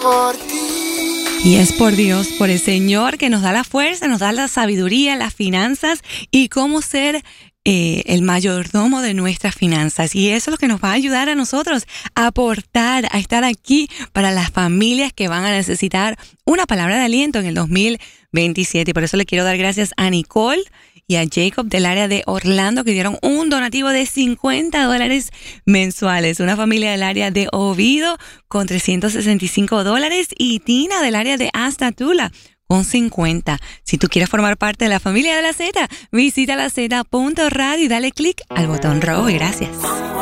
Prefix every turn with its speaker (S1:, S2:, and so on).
S1: Por ti.
S2: Y es por Dios, por el Señor que nos da la fuerza, nos da la sabiduría, las finanzas y cómo ser el mayordomo de nuestras finanzas. Y eso es lo que nos va a ayudar a nosotros a aportar, a estar aquí para las familias que van a necesitar una palabra de aliento en el 2027. Y por eso le quiero dar gracias a Nicole y a Jacob del área de Orlando que dieron un donativo de $50 mensuales. Una familia del área de Oviedo con $365 y Tina del área de Astatula con 50. Si tú quieres formar parte de la familia de la Z, visita la Z.radio y dale clic al botón rojo y gracias.